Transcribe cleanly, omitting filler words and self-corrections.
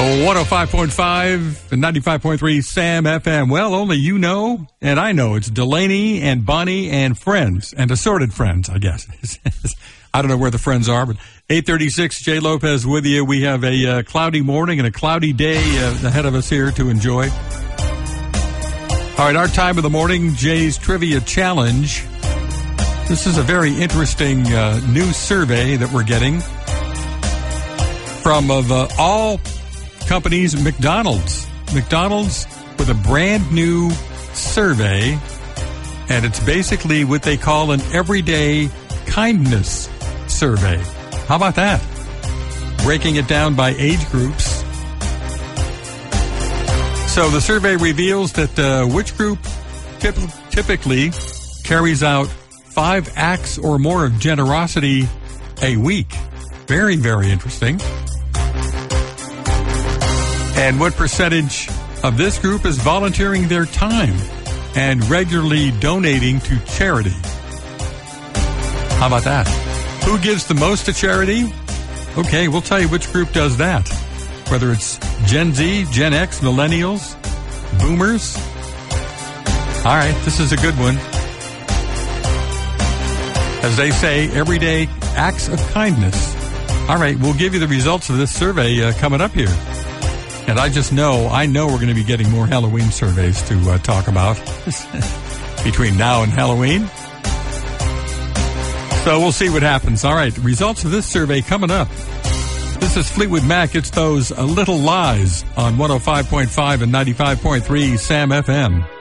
105.5 and 95.3 Sam FM. Well, only you know, and I know. It's Delaney and Bonnie and friends, and assorted friends, I guess. I don't know where the friends are, but 8:36, Jay Lopez with you. We have a cloudy morning and a cloudy day ahead of us here to enjoy. All right, our time of the morning, Jay's Trivia Challenge. This is a very interesting new survey that we're getting from all companies, McDonald's with a brand new survey, and it's basically what they call an everyday kindness survey. How about that? Breaking it down by age groups. So the survey reveals that which group typically carries out 5 acts or more of generosity a week. Very, very interesting. And what percentage of this group is volunteering their time and regularly donating to charity? How about that? Who gives the most to charity? Okay, we'll tell you which group does that. Whether it's Gen Z, Gen X, Millennials, Boomers. All right, this is a good one. As they say, everyday acts of kindness. All right, we'll give you the results of this survey coming up here. And I know we're going to be getting more Halloween surveys to talk about between now and Halloween. So we'll see what happens. All right, the results of this survey coming up. This is Fleetwood Mac. It's those Little Lies on 105.5 and 95.3 Sam FM.